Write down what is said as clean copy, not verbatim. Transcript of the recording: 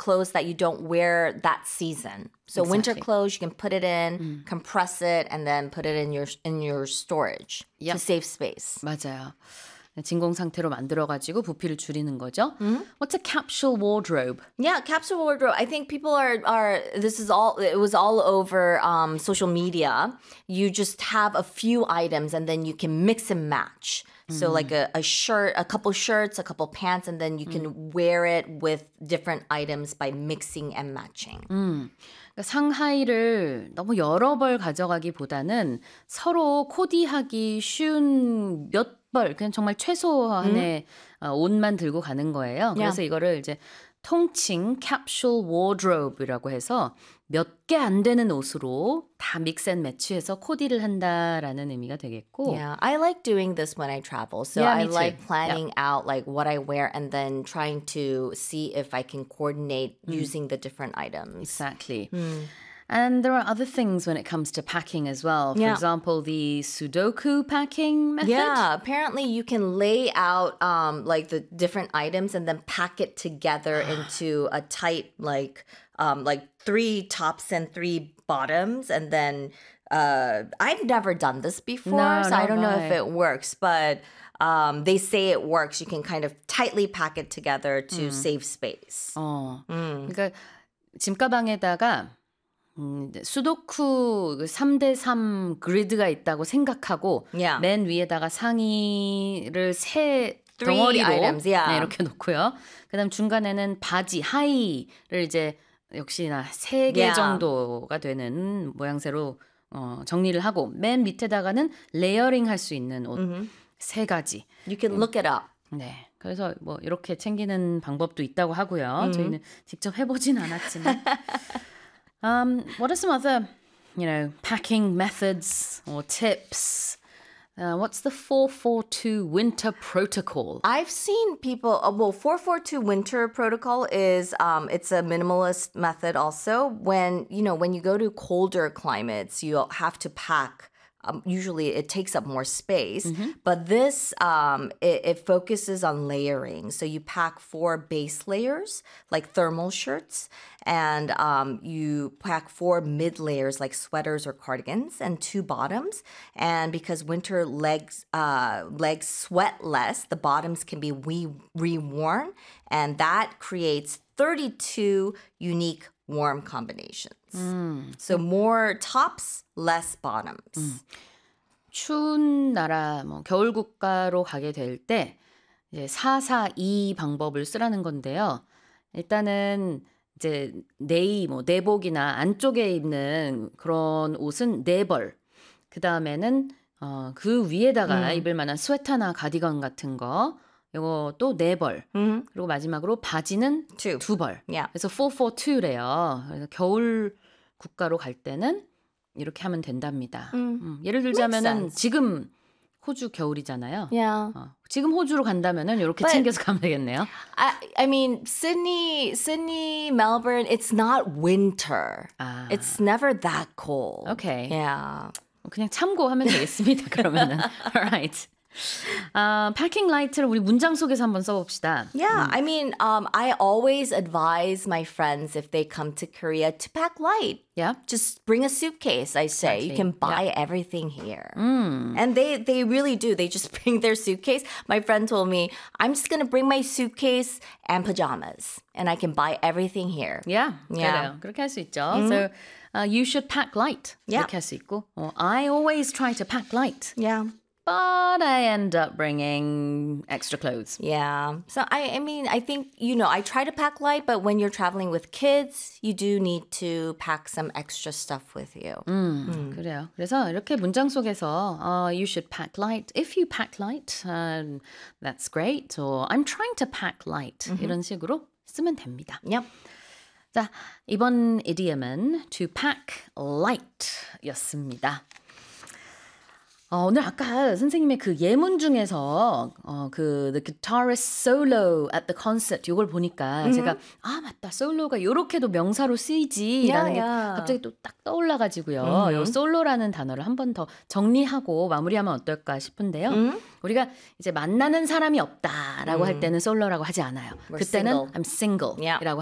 clothes that you don't wear that season. So winter clothes, you can put it in, compress it, and then put it in your storage to save space. 맞아요. 진공 상태로 만들어가지고 부피를 줄이는 거죠. What's a capsule wardrobe? Yeah, capsule wardrobe. I think people are this is all, it was all over social media. You just have a few items and then you can mix and match. So like a shirt, a couple shirts, a couple pants, and then you can wear it with different items by mixing and matching. 그러니까 상하이를 너무 여러 벌 가져가기보다는 서로 코디하기 쉬운 몇 벌, 그냥 정말 최소한의 옷만 들고 가는 거예요. 그래서 이거를 이제 통칭 capsule wardrobe이라고 해서 몇 개 안 되는 옷으로 다 믹스 앤 매치해서 코디를 한다라는 의미가 되겠고. Yeah, I like doing this when I travel. So Yeah, I me too. like planning out like what I wear and then trying to see if I can coordinate using the different items. Exactly. And there are other things when it comes to packing as well. For example, the Sudoku packing method. Yeah, apparently you can lay out like the different items and then pack it together into a tight like 3 tops and 3 bottoms, and then I've never done this before, so I don't know if it works, but they say it works. You can kind of tightly pack it together to save space. 그러니까 짐가방에다가 수도쿠 3대3 그리드가 있다고 생각하고 맨 위에다가 상의를 세 덩어리로 items, 네, 이렇게 놓고요. 그다음 중간에는 바지, 하의를 이제 역시나 3개 정도가 되는 모양새로 정리를 하고 맨 밑에다가는 레이어링 할 수 있는 옷 3가지. You can look it up. 네. 그래서 뭐 이렇게 챙기는 방법도 있다고 하고요. 저희는 직접 해보진 않았지만. What are some other, packing methods or tips? What's the 442 winter protocol? I've seen people, 442 winter protocol is, it's a minimalist method also. When you go to colder climates, you have to pack. Usually it takes up more space, but this, it focuses on layering. So you pack 4 base layers, like thermal shirts, and you pack 4 mid layers, like sweaters or cardigans, and 2 bottoms. And because winter legs sweat less, the bottoms can be reworn, and that creates 32 unique warm combinations. So more tops, less bottoms. 추운 나라, 겨울 국가로 가게 될 때 이제 442 방법을 쓰라는 건데요. 일단은 이제 내복이나 안쪽에 입는 그런 옷은 4벌. 그 다음에는 그 위에다가 입을 만한 스웨터나 가디건 같은 거. 이것도 4벌. 그리고 마지막으로 바지는 2벌. 그래서 442래요. 그래서 겨울 국가로 갈 때는 이렇게 하면 된답니다. 예를 들자면은 지금 호주 겨울이잖아요. 지금 호주로 간다면은 이렇게 챙겨서 가면 되겠네요. I mean, Sydney, Melbourne, it's not winter. It's never that cold. Okay. Yeah. 그냥 참고하면 되겠습니다. 그러면은. Alright. packing light를 우리 문장 속에서 한번 써봅시다. Yeah, I mean, I always advise my friends if they come to Korea to pack light. Yeah. Just bring a suitcase, I say. Exactly. You can buy everything here. And they really do. They just bring their suitcase. My friend told me, I'm just going to bring my suitcase and pajamas. And I can buy everything here. Yeah. 그래요. 그렇게 할 수 있죠. So, you should pack light. 이렇게 할 수 있고. I always try to pack light. Yeah. But I end up bringing extra clothes. Yeah. So, I mean, I think, I try to pack light, but when you're traveling with kids, you do need to pack some extra stuff with you. 그래요. 그래서 이렇게 문장 속에서 you should pack light. If you pack light, that's great. Or I'm trying to pack light. 이런 식으로 쓰면 됩니다. Yep. 자, 이번 idiom은 to pack light 였습니다. 오늘 아까 선생님의 그 예문 중에서 the guitarist solo at the concert 이걸 보니까 제가 맞다 솔로가 이렇게도 명사로 쓰이지라는 게 갑자기 또 딱 떠올라가지고요. 이 솔로라는 단어를 한 번 더 정리하고 마무리하면 어떨까 싶은데요. 우리가 이제 만나는 사람이 없다라고 할 때는 솔로라고 하지 않아요. 그때는 single. I'm single이라고